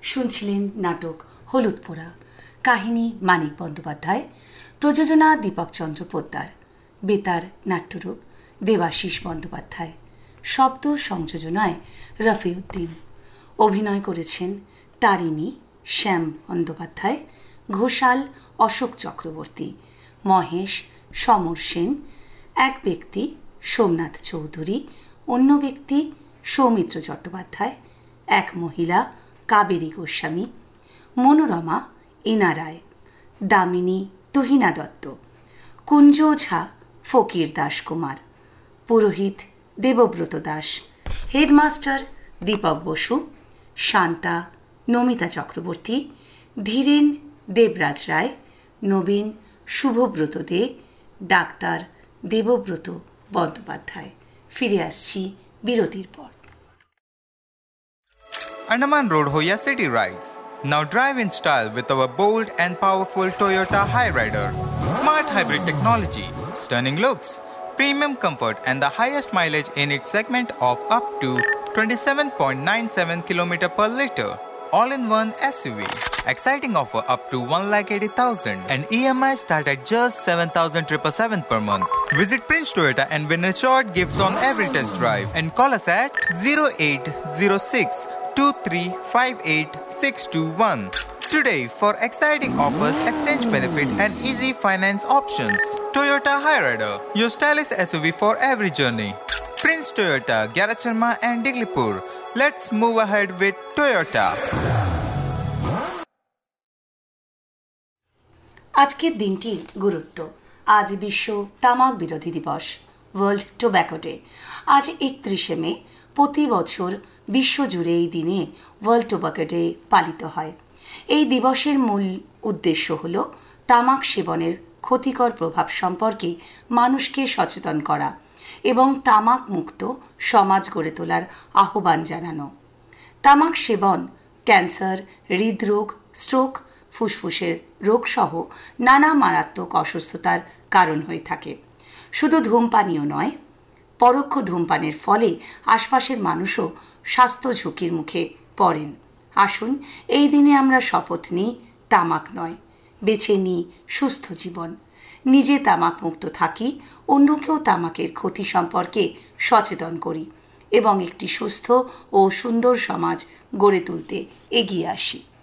শুনছিলেন নাটক হলুদ পোড়া, কাহিনী মানিক বন্দ্যোপাধ্যায়, প্রযোজনা দীপক চন্দ্র পোদ্দার, বেতার নাট্যরূপ দেবাশিস বন্দ্যোপাধ্যায়, শব্দ সংযোজনায় রফিউদ্দিন। অভিনয় করেছেন তারিণী, শ্যাম বন্দ্যোপাধ্যায়, ঘোষাল অশোক চক্রবর্তী, মহেশ সমর সেন, এক ব্যক্তি সোমনাথ চৌধুরী, অন্য ব্যক্তি সৌমিত্র চট্টোপাধ্যায়, এক মহিলা কাবেরী গোস্বামী, মনোরমা ইনা রায়, দামিনী তুহিনা দত্ত, কুঞ্জ ঝা ফকির দাস কুমার, পুরোহিত দেবব্রত দাস, হেডমাস্টার দীপক বসু, শান্তা নমিতা চক্রবর্তী, ধীরেন দেবরাজ রায়, নবীন শুভব্রত দে, ডাক্তার দেবব্রত বন্দ্যোপাধ্যায়। ফিরে আসছি বিরতির পর। Andaman Road Hoya City Rides. Now drive in style with our bold and powerful Toyota Hyryder. Smart hybrid technology, stunning looks, premium comfort and the highest mileage in its segment of up to 27.97 km per liter. All-in-one SUV. Exciting offer up to 1,80,000 and EMI start at just 7,777 per month. Visit Prince Toyota and win assured gifts on every test drive and call us at 0806 2358 621 today for exciting offers, exchange benefit and easy finance options. Toyota Hyryder, your stylish SUV for every journey. Prince Toyota, Garacharma and Diglipur. Let's move ahead with Toyota. আজকের দিনটির গুরুত্ব। আজ বিশ্ব তামাক বিরোধী দিবস, world tobacco day. আজ 31শে মে। প্রতি বছর বিশ্বজুড়ে এই দিনে ওয়ার্ল্ড টোব্যাকো ডে পালিত হয়। এই দিবসের মূল উদ্দেশ্য হল তামাক সেবনের ক্ষতিকর প্রভাব সম্পর্কে মানুষকে সচেতন করা এবং তামাক মুক্ত সমাজ গড়ে তোলার আহ্বান জানানো। তামাক সেবন ক্যান্সার, হৃদরোগ, স্ট্রোক, ফুসফুসের রোগসহ নানা মারাত্মক অসুস্থতার কারণ হয়ে থাকে। শুধু ধূমপানীয় নয়, পরোক্ষ ধূমপানের ফলে আশপাশের মানুষও স্বাস্থ্য ঝুঁকির মুখে পড়েন। আসুন এই দিনে আমরা শপথ নিই তামাক নয়, বেছে নিই সুস্থ জীবন। নিজে তামাক মুক্ত থাকি, অন্যকেও তামাকের ক্ষতি সম্পর্কে সচেতন করি এবং একটি সুস্থ ও সুন্দর সমাজ গড়ে তুলতে এগিয়ে আসি।